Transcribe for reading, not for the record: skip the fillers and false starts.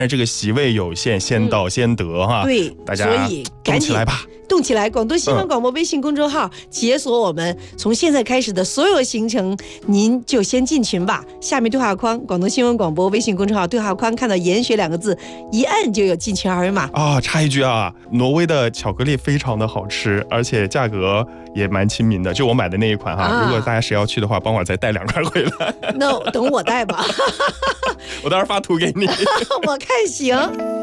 这个席位有限，先到先得哈。 对， 大家所以赶紧动起来吧。 动起来！广东新闻广播微信公众号解锁我们从现在开始的所有行程，您就先进群吧。下面对话框，广东新闻广播微信公众号对话框看到研学2个字，一按就有进群二维码。 插一句啊，挪威的巧克力非常的好吃，而且价格也蛮亲民的，就我买的那一款哈。如果大家谁要去的话，帮我再带2块回来。 那等我带吧。 我到时候发图给你。 我看行。